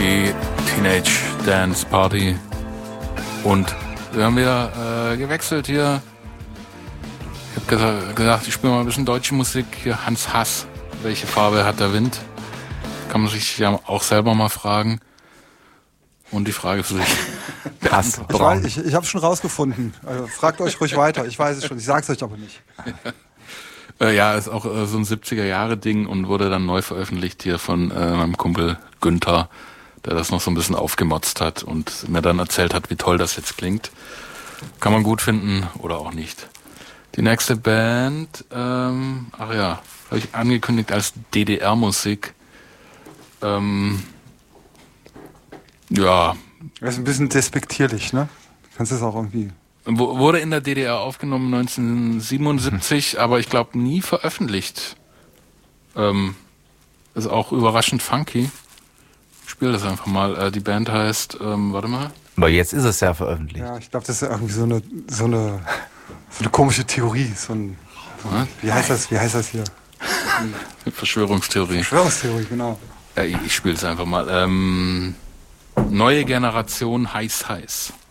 die Teenage Dance Party. Und wir haben wieder gewechselt hier. Ich habe gesagt, ich spiele mal ein bisschen deutsche Musik. Hier Hans Hass. Welche Farbe hat der Wind? Kann man sich ja auch selber mal fragen. Und die Frage für sich. Hass. Ich habe es schon rausgefunden. Also, fragt euch ruhig weiter. Ich weiß es schon. Ich sag's euch aber nicht. Ja, ist auch so ein 70er-Jahre-Ding und wurde dann neu veröffentlicht hier von meinem Kumpel Günther, der das noch so ein bisschen aufgemotzt hat und mir dann erzählt hat, wie toll das jetzt klingt. Kann man gut finden oder auch nicht. Die nächste Band, habe ich angekündigt als DDR-Musik. Ja. Das ist ein bisschen despektierlich, ne? Kannst du es auch irgendwie... Wurde in der DDR aufgenommen 1977, aber ich glaube nie veröffentlicht. Ist auch überraschend funky. Ich spiele das einfach mal. Die Band heißt, warte mal. Aber jetzt ist es ja veröffentlicht. Ja, ich glaube, das ist irgendwie so eine komische Theorie. Wie heißt das hier? Verschwörungstheorie. Verschwörungstheorie, genau. Ja, ich spiele es einfach mal. Neue Generation heiß.